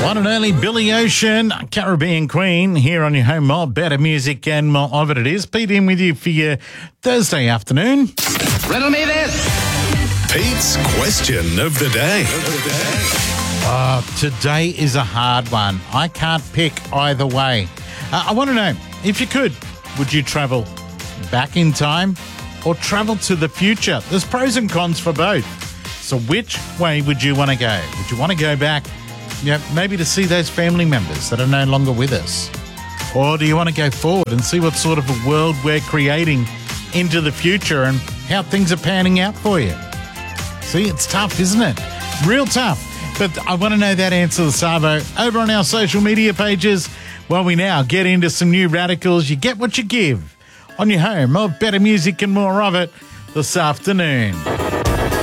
One and only Billy Ocean, Caribbean Queen, here on your home of better music and more of it. It is Pete in with you for your Thursday afternoon. Riddle me this. Pete's question of the day. Today is a hard one. I can't pick either way. I want to know, if you could, would you travel back in time or travel to the future? There's pros and cons for both. So which way would you want to go? Would you want to go back, maybe to see those family members that are no longer with us? Or do you want to go forward and see what sort of a world we're creating into the future and how things are panning out for you? See, it's tough, isn't it? Real tough. But I want to know that answer, Savo, over on our social media pages. While we now get into some new radicals, you get what you give on your home of better music and more of it this afternoon.